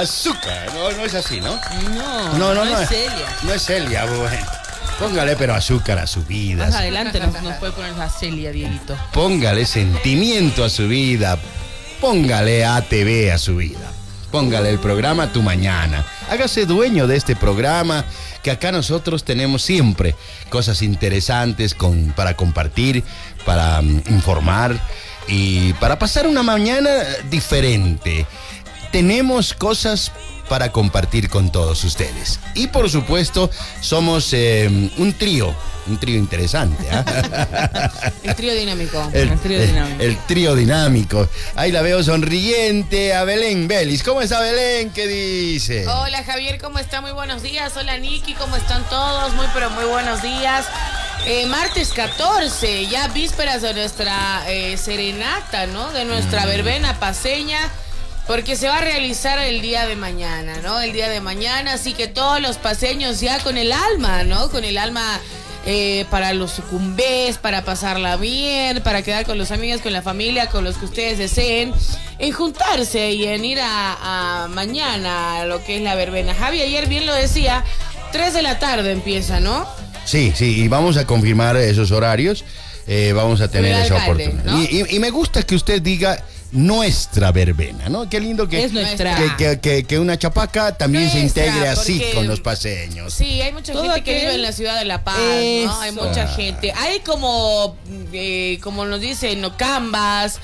azúcar. No es así, ¿no? No es Celia. No es Celia, bueno. Póngale pero azúcar a su vida. Más adelante nos puede poner la Celia, Dieguito. Póngale sentimiento a su vida. Póngale ATV a su vida. Póngale el programa Tu Mañana. Hágase dueño de este programa, que acá nosotros tenemos siempre cosas interesantes para compartir, para informar y para pasar una mañana diferente. Tenemos cosas para compartir con todos ustedes. Y por supuesto, somos un trío interesante. El trío dinámico. El trío dinámico. Ahí la veo sonriente a Belén Vélez. ¿Cómo está Belén? ¿Qué dice? Hola Javier, ¿cómo está? Muy buenos días. Hola Niki, ¿cómo están todos? Muy buenos días. Martes 14, ya vísperas de nuestra serenata, ¿no? De nuestra verbena paceña. Porque se va a realizar el día de mañana, ¿no? El día de mañana, así que todos los paseños ya con el alma, ¿no? Con el alma para los sucumbés, para pasarla bien, para quedar con los amigos, con la familia, con los que ustedes deseen, en juntarse y en ir a mañana a lo que es la verbena. Javi, ayer bien lo decía, 3 de la tarde empieza, ¿no? Sí, y vamos a confirmar esos horarios, vamos a tener esa oportunidad. ¿No? Y me gusta que usted diga nuestra verbena, ¿no? Qué lindo que es nuestra. Que una chapaca también se integre así con los paseños. Sí, hay mucha gente que vive en la ciudad de La Paz, ¿no? Hay mucha gente. Hay como nos dicen, cambas.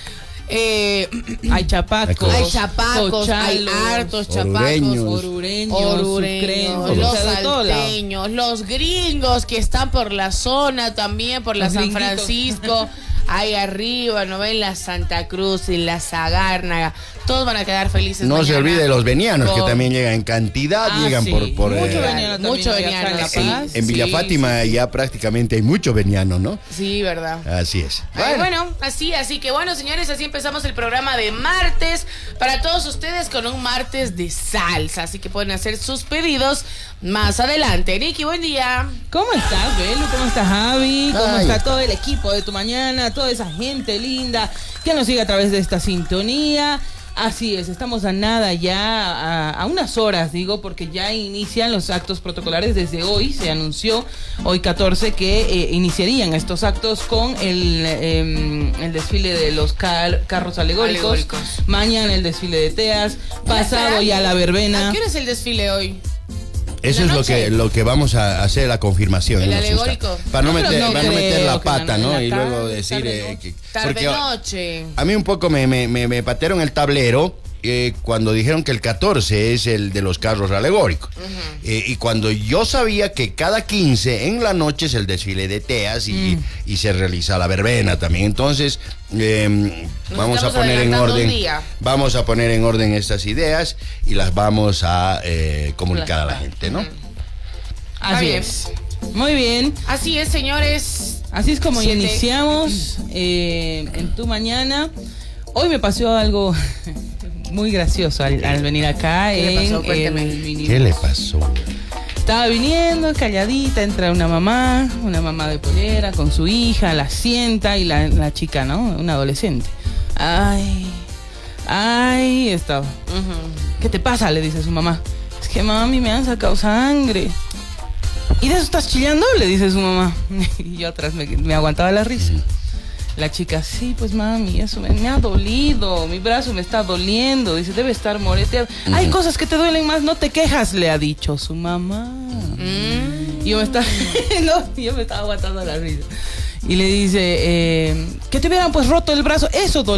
Hay chapacos, hay hartos chapacos, orureños, los salteños, los gringos que están por la zona también, por la San Francisco. Ahí arriba, ¿no ven? La Santa Cruz y la Zagárnaga. Todos van a quedar felices. No mañana. se olvide de los venianos, que también llegan en cantidad, llegan sí. por mucho veniano. En Villa Fátima ya prácticamente hay mucho veniano, ¿no? Sí, verdad. Así es. Bueno, así que bueno, señores, así empezamos el programa de martes para todos ustedes con un martes de salsa. Así que pueden hacer sus pedidos más adelante. Niki, buen día. ¿Cómo estás, Belu? ¿Cómo está Javi? ¿Cómo está todo el equipo de Tu Mañana? Toda esa gente linda que nos sigue a través de esta sintonía. Así es, estamos a nada ya, a unas horas, digo, porque ya inician los actos protocolares desde hoy. Se anunció hoy 14 que iniciarían estos actos con el desfile de los carros alegóricos. Mañana el desfile de teas, pasado ya la verbena. ¿A qué hora es el desfile hoy? Eso es lo que vamos a hacer la confirmación. El alegórico. Para no meter la pata, ¿no? Y luego decir tarde noche. A mí un poco me patearon el tablero cuando dijeron que el 14 es el de los carros alegóricos. Y cuando yo sabía que cada 15 en la noche es el desfile de teas y se realiza la verbena también. Entonces, vamos a poner en orden. Vamos a poner en orden estas ideas y las vamos a comunicar a la gente, ¿no? Así es. Muy bien. Así es, señores. Así es como iniciamos en Tu Mañana. Hoy me pasó algo muy gracioso al venir acá. ¿Qué le pasó? Estaba viniendo calladita, entra una mamá de pollera con su hija, la sienta y la chica, ¿no? Una adolescente. Ay, estaba. ¿Qué te pasa? Le dice su mamá. Es que mami, me han sacado sangre. ¿Y de eso estás chillando? Le dice su mamá. Y yo atrás me aguantaba la risa. La chica, sí, pues mami, eso me ha dolido, mi brazo me está doliendo, dice, debe estar moreteado. Hay cosas que te duelen más, no te quejas, le ha dicho su mamá. Y yo me estaba aguantando la risa. Y le dice, que te hubieran pues roto el brazo, eso